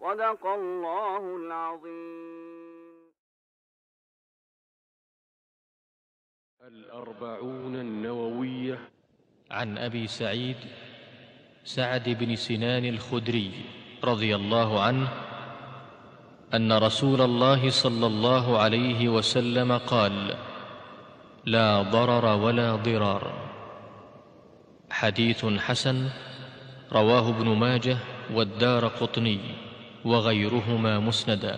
صدق الله العظيم. 40 النووية. عن أبي سعيد سعد بن سنان الخدري رضي الله عنه أن رسول الله صلى الله عليه وسلم قال: لا ضرر ولا ضرار. حديث حسن، رواه ابن ماجه والدارقطني وغيرهما مسندا.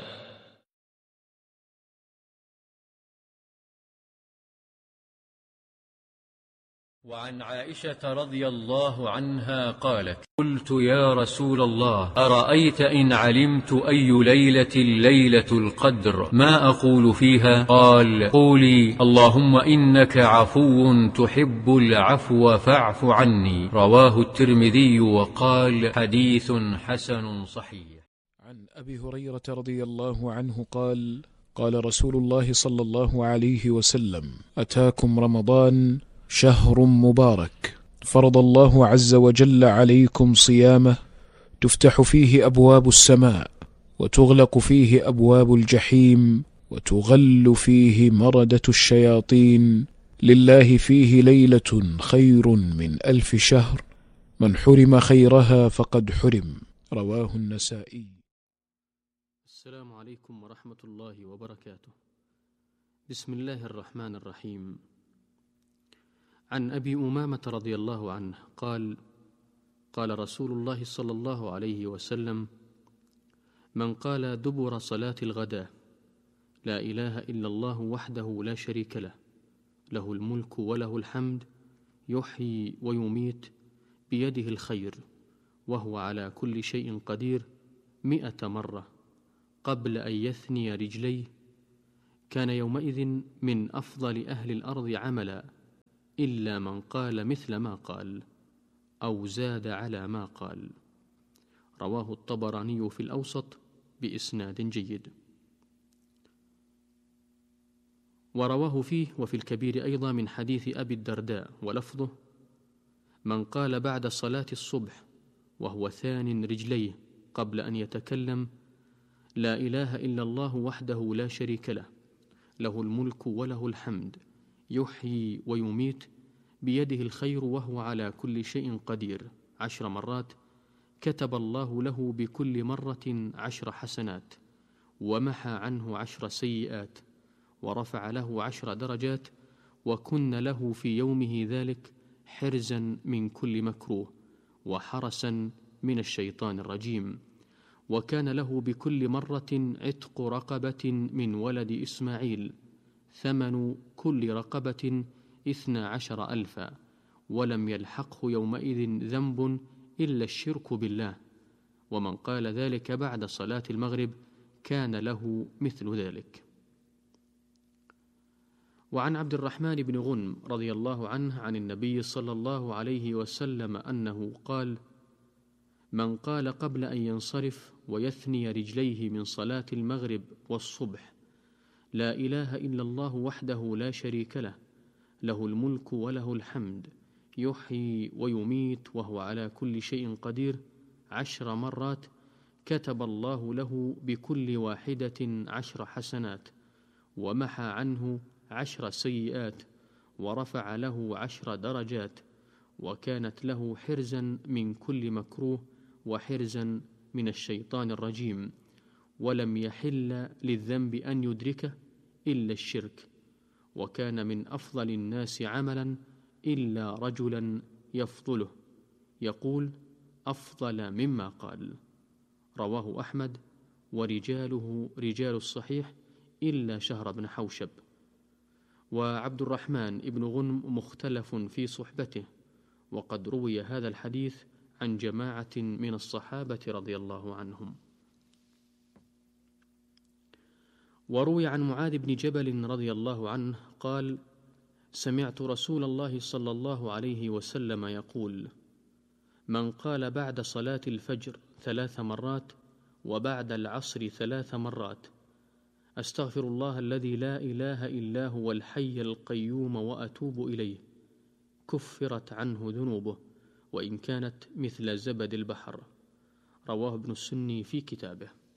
وعن عائشة رضي الله عنها قالت: قلت يا رسول الله، أرأيت إن علمت أي ليلة ليلة القدر ما أقول فيها؟ قال: قولي اللهم إنك عفو تحب العفو فاعف عني. رواه الترمذي وقال: حديث حسن صحيح. عن أبي هريرة رضي الله عنه قال: قال رسول الله صلى الله عليه وسلم: أتاكم رمضان شهر مبارك، فرض الله عز وجل عليكم صيامه، تفتح فيه أبواب السماء، وتغلق فيه أبواب الجحيم، وتغل فيه مردة الشياطين، لله فيه ليلة خير من 1000 شهر، من حرم خيرها فقد حرم. رواه النسائي. السلام عليكم ورحمة الله وبركاته. بسم الله الرحمن الرحيم. عن أبي أمامة رضي الله عنه قال: قال رسول الله صلى الله عليه وسلم: من قال دبر صلاة الغداء: لا إله إلا الله وحده لا شريك له، له الملك وله الحمد، يحيي ويميت، بيده الخير، وهو على كل شيء قدير، 100 مرة قبل أن يثني رجليه، كان يومئذ من أفضل أهل الأرض عملا، إلا من قال مثل ما قال أو زاد على ما قال. رواه الطبراني في الأوسط بإسناد جيد. ورواه فيه وفي الكبير أيضا من حديث أبي الدرداء ولفظه: من قال بعد صلاة الصبح وهو ثان رجليه قبل أن يتكلم: لا إله إلا الله وحده لا شريك له، له الملك وله الحمد، يحيي ويميت، بيده الخير وهو على كل شيء قدير، 10 مرات، كتب الله له بكل مرة 10 حسنات، ومحى عنه 10 سيئات، ورفع له 10 درجات، وكن له في يومه ذلك حرزا من كل مكروه، وحرسا من الشيطان الرجيم. وكان له بكل مرة عتق رقبة من ولد إسماعيل، ثمن كل رقبة 12,000، ولم يلحقه يومئذ ذنب إلا الشرك بالله. ومن قال ذلك بعد صلاة المغرب كان له مثل ذلك. وعن عبد الرحمن بن غنم رضي الله عنه عن النبي صلى الله عليه وسلم أنه قال: من قال قبل أن ينصرف ويثني رجليه من صلاة المغرب والصبح: لا إله إلا الله وحده لا شريك له، له الملك وله الحمد، يحيي ويميت وهو على كل شيء قدير، 10 مرات، كتب الله له بكل واحدة 10 حسنات، ومحى عنه 10 سيئات، ورفع له 10 درجات، وكانت له حرزا من كل مكروه، وحرزا من الشيطان الرجيم، ولم يحل للذنب أن يدركه إلا الشرك. وكان من أفضل الناس عملا إلا رجلا يفضله، يقول: أفضل مما قال. رواه أحمد، ورجاله رجال الصحيح إلا شهر بن حوشب. وعبد الرحمن ابن غنم مختلف في صحبته، وقد روي هذا الحديث عن جماعة من الصحابة رضي الله عنهم. وروي عن معاذ بن جبل رضي الله عنه قال: سمعت رسول الله صلى الله عليه وسلم يقول: من قال بعد صلاة الفجر 3 مرات، وبعد العصر 3 مرات: أستغفر الله الذي لا إله إلا هو الحي القيوم وأتوب إليه، كفرت عنه ذنوبه وإن كانت مثل زبد البحر. رواه ابن السني في كتابه.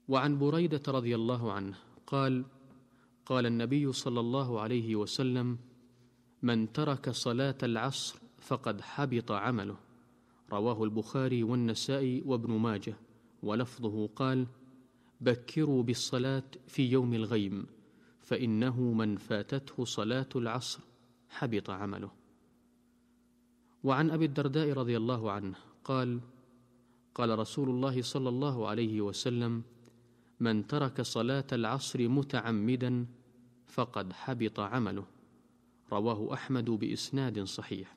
وعن بريدة رضي الله عنه قال: قال النبي صلى الله عليه وسلم: من ترك صلاة العصر فقد حبط عمله. رواه البخاري والنسائي وابن ماجه، ولفظه قال: بكروا بالصلاة في يوم الغيم، فإنه من فاتته صلاة العصر حبط عمله. وعن أبي الدرداء رضي الله عنه قال: قال رسول الله صلى الله عليه وسلم: من ترك صلاة العصر متعمدا فقد حبط عمله. رواه أحمد بإسناد صحيح.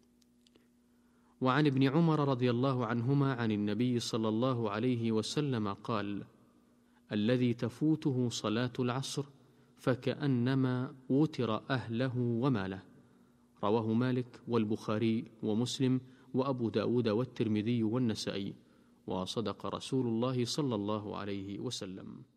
وعن ابن عمر رضي الله عنهما عن النبي صلى الله عليه وسلم قال: الذي تفوته صلاة العصر فكأنما وتر أهله وماله. رواه مالك والبخاري ومسلم وأبو داود والترمذي والنسائي، وصدق رسول الله صلى الله عليه وسلم.